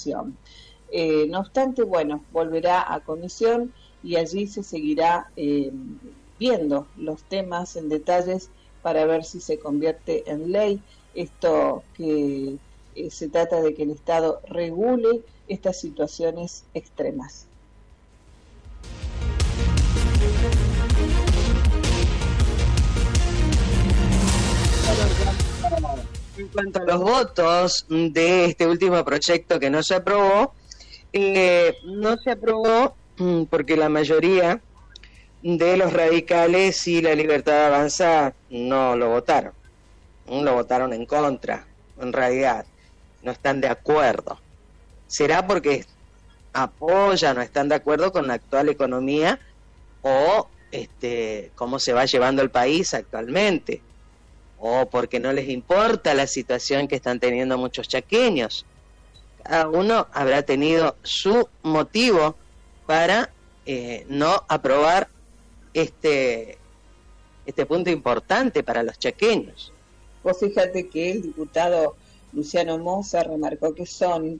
sanción. No obstante, bueno, volverá a comisión y allí se seguirá viendo los temas en detalles para ver si se convierte en ley esto que se trata de que el Estado regule estas situaciones extremas. En cuanto a los votos de este último proyecto que no se aprobó porque la mayoría de los radicales y la Libertad Avanza no lo votaron en contra, en realidad no están de acuerdo. ¿Será porque apoyan o están de acuerdo con la actual economía o cómo se va llevando el país actualmente? ¿O porque no les importa la situación que están teniendo muchos chaqueños? Cada uno habrá tenido su motivo para no aprobar este punto importante para los chaqueños. Vos fíjate que el diputado Luciano Moza remarcó que son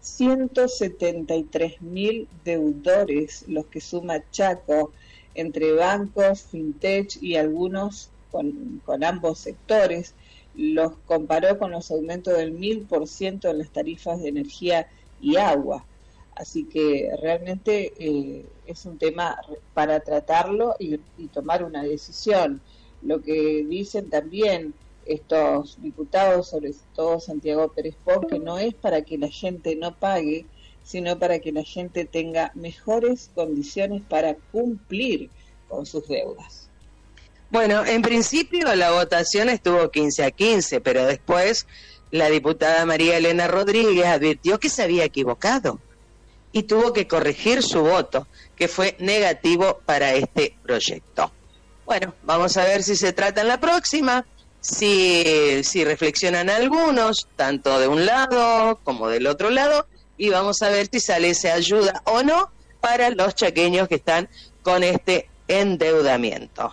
173.000 deudores los que suma Chaco, entre bancos, fintech y algunos con ambos sectores. Los comparó con los aumentos del 1000% en las tarifas de energía y agua. Así que realmente es un tema para tratarlo y tomar una decisión. Lo que dicen también estos diputados, sobre todo Santiago Pérez Pons, que no es para que la gente no pague, sino para que la gente tenga mejores condiciones para cumplir con sus deudas. Bueno, en principio la votación estuvo 15-15, pero después la diputada María Elena Rodríguez advirtió que se había equivocado y tuvo que corregir su voto, que fue negativo para este proyecto. Bueno, vamos a ver si se trata en la próxima, si reflexionan algunos, tanto de un lado como del otro lado, y vamos a ver si sale esa ayuda o no para los chaqueños que están con este endeudamiento.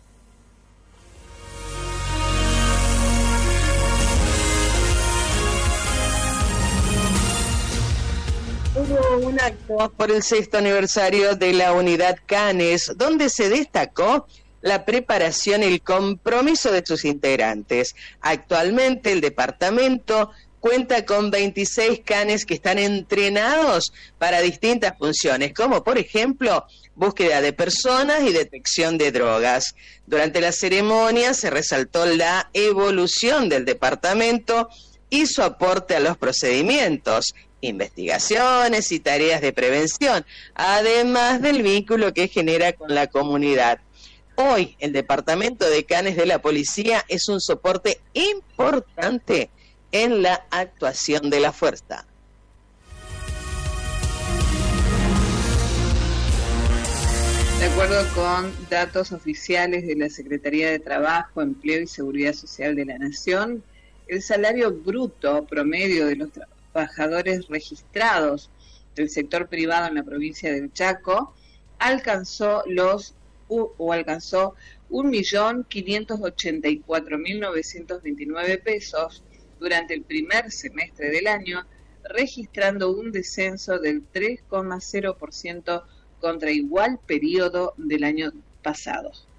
Hubo un acto por el 6º aniversario de la Unidad Canes, donde se destacó la preparación y el compromiso de sus integrantes. Actualmente el departamento cuenta con 26 canes que están entrenados para distintas funciones, como por ejemplo búsqueda de personas y detección de drogas. Durante la ceremonia se resaltó la evolución del departamento y su aporte a los procedimientos, investigaciones y tareas de prevención, además del vínculo que genera con la comunidad. Hoy el Departamento de Canes de la Policía es un soporte importante en la actuación de la fuerza. De acuerdo con datos oficiales de la Secretaría de Trabajo, Empleo y Seguridad Social de la Nación, el salario bruto promedio de los trabajadores registrados del sector privado en la provincia del Chaco alcanzó 1.584.929 pesos durante el primer semestre del año, registrando un descenso del 3,0% contra igual periodo del año pasado.